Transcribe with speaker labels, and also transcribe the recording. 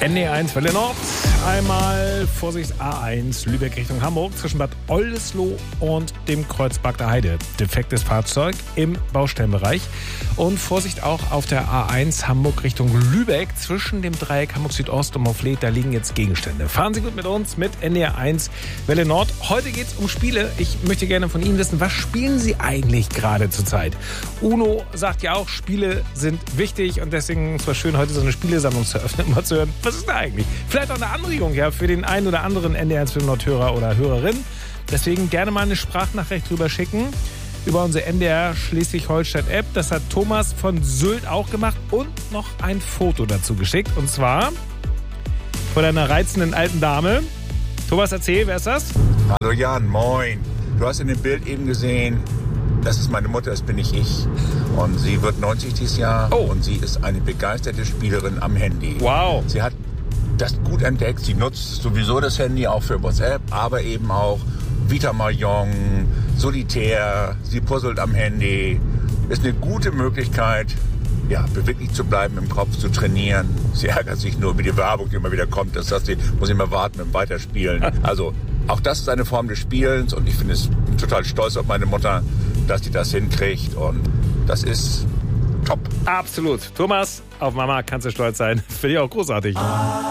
Speaker 1: NDR1 Welle Nord. Einmal Vorsicht A1 Lübeck Richtung Hamburg zwischen Bad Oldesloe und dem Kreuz Bagda Heide. Defektes Fahrzeug im Baustellenbereich. Und Vorsicht auch auf der A1 Hamburg Richtung Lübeck zwischen dem Dreieck Hamburg Südost und Mofflet. Da liegen jetzt Gegenstände. Fahren Sie gut mit uns mit NDR1 Welle Nord. Heute geht es um Spiele. Ich möchte gerne von Ihnen wissen, was spielen Sie eigentlich gerade zurzeit? Uno sagt ja auch, Spiele sind wichtig und deswegen ist es schön, heute so eine Spielesammlung zu öffnen, mal zu hören, was ist da eigentlich? Vielleicht auch eine Anregung ja, für den einen oder anderen NDR1 Welle Nord-Hörer oder Hörerin. Deswegen gerne mal eine Sprachnachricht drüber schicken über unsere NDR Schleswig-Holstein-App. Das hat Thomas von Sylt auch gemacht und noch ein Foto dazu geschickt. Und zwar von einer reizenden alten Dame. Thomas, erzähl, wer ist das?
Speaker 2: Hallo Jan, moin. Du hast in dem Bild eben gesehen, das ist meine Mutter, das bin nicht ich. Und sie wird 90 dieses Jahr und sie ist eine begeisterte Spielerin am Handy.
Speaker 1: Wow.
Speaker 2: Sie hat das gut entdeckt. Sie nutzt sowieso das Handy auch für WhatsApp, aber eben auch Vita Mahjong, Solitär. Sie puzzelt am Handy. Ist eine gute Möglichkeit, ja, beweglich zu bleiben, im Kopf zu trainieren. Sie ärgert sich nur über die Werbung, die immer wieder kommt. Das heißt, sie muss immer warten mit dem Weiterspielen. Also auch das ist eine Form des Spielens und ich bin total stolz auf meine Mutter, dass sie das hinkriegt und das ist top.
Speaker 1: Absolut. Thomas, auf Mama kannst du stolz sein. Finde ich auch großartig.